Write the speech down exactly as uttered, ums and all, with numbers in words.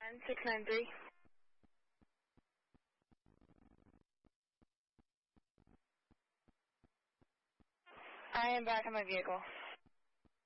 six nine three. I am back in my vehicle.